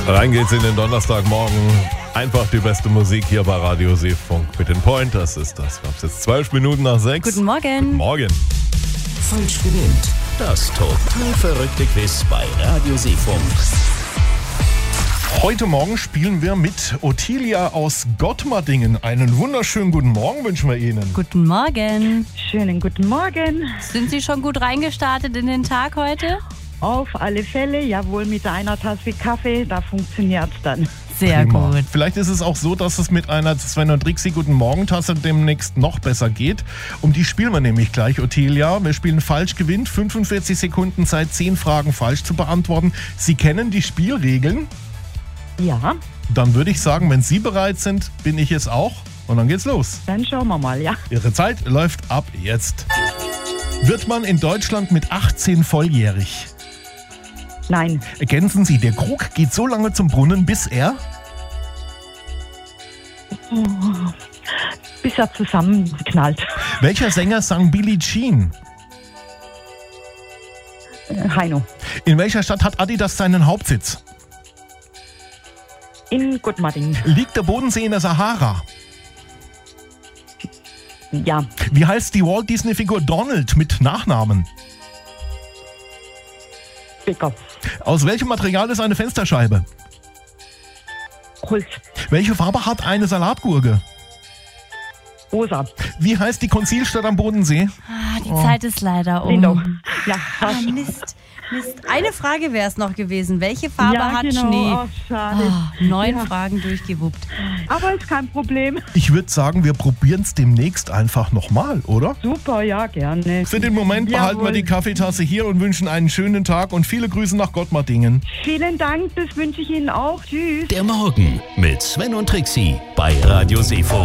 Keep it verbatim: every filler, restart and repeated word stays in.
Rein geht's in den Donnerstagmorgen. Einfach die beste Musik hier bei Radio Seefunk mit den Pointers ist das. Wir haben es jetzt zwölf Minuten nach sechs. Guten Morgen. Guten Morgen. Falsch gewinnt. Das total verrückte Quiz bei Radio Seefunk. Heute Morgen spielen wir mit Ottilia aus Gottmardingen. Einen wunderschönen guten Morgen wünschen wir Ihnen. Guten Morgen. Schönen guten Morgen. Sind Sie schon gut reingestartet in den Tag heute? Auf alle Fälle, jawohl, mit einer Tasse Kaffee, da funktioniert's dann. Sehr Prima. gut. Vielleicht ist es auch so, dass es mit einer Sven und Trixi Guten Morgen Tasse demnächst noch besser geht. Um die spielen wir nämlich gleich, Ottilia. Wir spielen falsch gewinnt, fünfundvierzig Sekunden Zeit, zehn Fragen falsch zu beantworten. Sie kennen die Spielregeln? Ja, Dann würde ich sagen, wenn Sie bereit sind, bin ich es auch. Und dann geht's los. dann schauen wir mal, ja. Ihre Zeit läuft ab jetzt. Wird man in Deutschland mit achtzehn volljährig? Nein, Ergänzen Sie, der Krug geht so lange zum Brunnen, bis er... bis er zusammenknallt. Welcher Sänger sang Billie Jean? Äh, Heino, In welcher Stadt hat Adidas seinen Hauptsitz? in Gottmarding. Liegt der Bodensee in der Sahara? Ja, Wie heißt die Walt Disney-Figur Donald mit Nachnamen? Becker, Aus welchem Material ist eine Fensterscheibe? Holz, Welche Farbe hat eine Salatgurke? Rosa, Wie heißt die Konzilstadt am Bodensee? Ah, die Zeit ist leider um. Lindau. Ja, Ah, fast. Mist, Mist. Eine Frage wäre es noch gewesen. Welche Farbe ja, hat genau. Schnee? Oh, schade. Ah, neun Ja. Fragen durchgewuppt. Aber ist kein Problem. Ich würde sagen, wir probieren es demnächst einfach nochmal, oder? Super, ja, gerne. Für den Moment behalten wir Jawohl. die Kaffeetasse hier und wünschen einen schönen Tag und viele Grüße nach Gottmardingen. Vielen Dank, das wünsche ich Ihnen auch. Tschüss. Der Morgen mit Sven und Trixi bei Radio Seefunk.